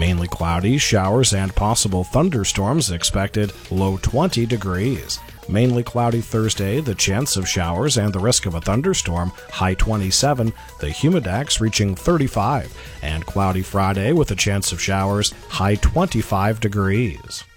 Mainly cloudy, showers and possible thunderstorms expected, low 20 degrees. Mainly cloudy Thursday, the chance of showers and the risk of a thunderstorm, high 27, the humidex reaching 35, and cloudy Friday with a chance of showers, high 25 degrees.